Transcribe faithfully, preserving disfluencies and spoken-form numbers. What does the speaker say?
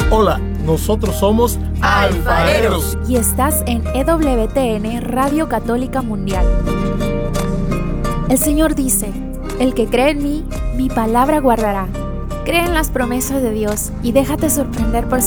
Hola, nosotros somos Alfareros. Y estás en E W T N Radio Católica Mundial. El Señor dice: el que cree en mí, mi palabra guardará. Cree en las promesas de Dios y déjate sorprender por su